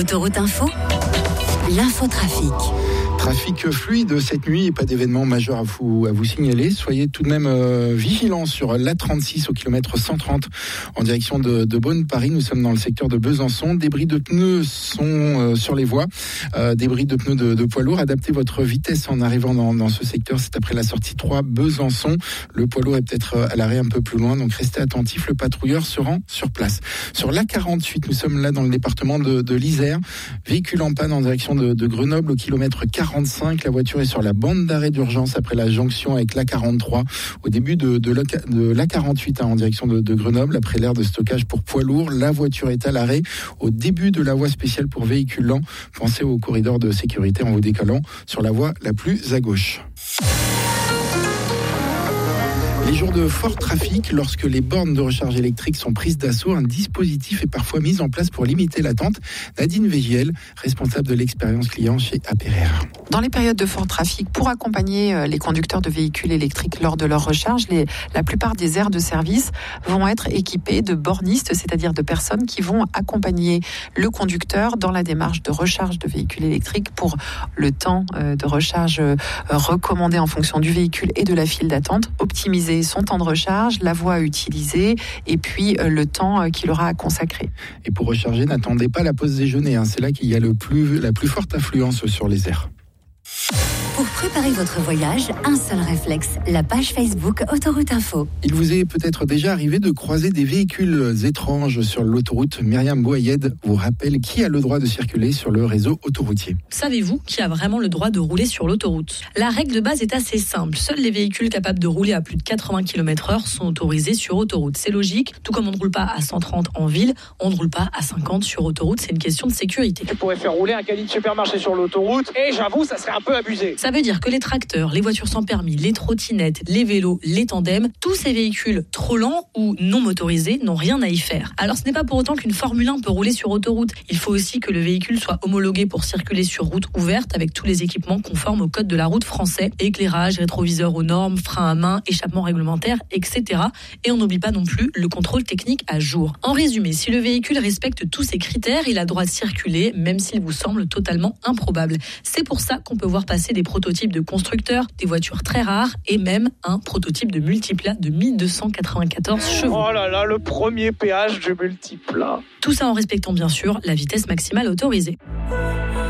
Autoroute Info, l'infotrafic. Trafic fluide cette nuit et pas d'événement majeur à vous signaler. Soyez tout de même vigilants sur l'A36 au kilomètre 130 en direction de Beaune-Paris. Nous sommes dans le secteur de Besançon. Débris de pneus sont sur les voies. Débris de pneus de poids lourd. Adaptez votre vitesse en arrivant dans ce secteur. C'est après la sortie 3 Besançon. Le poids lourd est peut-être à l'arrêt un peu plus loin. Donc restez attentifs. Le patrouilleur se rend sur place. Sur l'A48, nous sommes là dans le département de l'Isère. Véhicule en panne en direction de Grenoble au kilomètre 45. La voiture est sur la bande d'arrêt d'urgence après la jonction avec l'A43 au début de l'A48 en direction de Grenoble. Après l'aire de stockage pour poids lourds, la voiture est à l'arrêt au début de la voie spéciale pour véhicules lents. Pensez au corridor de sécurité en vous décalant sur la voie la plus à gauche. Les jours de fort trafic, lorsque les bornes de recharge électrique sont prises d'assaut, un dispositif est parfois mis en place pour limiter l'attente. Nadine Végiel, responsable de l'expérience client chez APRR. Dans les périodes de fort trafic, pour accompagner les conducteurs de véhicules électriques lors de leur recharge, la plupart des aires de service vont être équipées de bornistes, c'est-à-dire de personnes qui vont accompagner le conducteur dans la démarche de recharge de véhicules électriques pour le temps de recharge recommandé en fonction du véhicule et de la file d'attente, optimiser son temps de recharge, la voie utilisée et puis le temps qu'il aura à consacrer. Et pour recharger, n'attendez pas la pause déjeuner. C'est là qu'il y a la plus forte affluence sur les aires. Pour préparer votre voyage, un seul réflexe, la page Facebook Autoroute Info. Il vous est peut-être déjà arrivé de croiser des véhicules étranges sur l'autoroute. Myriam Boyed vous rappelle qui a le droit de circuler sur le réseau autoroutier. Savez-vous qui a vraiment le droit de rouler sur l'autoroute ? La règle de base est assez simple. Seuls les véhicules capables de rouler à plus de 80 km/h sont autorisés sur autoroute. C'est logique. Tout comme on ne roule pas à 130 en ville, on ne roule pas à 50 sur autoroute. C'est une question de sécurité. Tu pourrais faire rouler un caddie de supermarché sur l'autoroute et j'avoue, ça serait un peu abusé. Ça veut dire que les tracteurs, les voitures sans permis, les trottinettes, les vélos, les tandems, tous ces véhicules trop lents ou non motorisés n'ont rien à y faire. Alors ce n'est pas pour autant qu'une Formule 1 peut rouler sur autoroute. Il faut aussi que le véhicule soit homologué pour circuler sur route ouverte avec tous les équipements conformes au code de la route français, éclairage, rétroviseur aux normes, frein à main, échappement réglementaire, etc. Et on n'oublie pas non plus le contrôle technique à jour. En résumé, si le véhicule respecte tous ces critères, il a droit de circuler, même s'il vous semble totalement improbable. C'est pour ça qu'on peut voir passer des prototypes de constructeurs, des voitures très rares et même un prototype de multiplat de 1294 chevaux. Oh là là, le premier péage du multiplat. Tout ça en respectant bien sûr la vitesse maximale autorisée.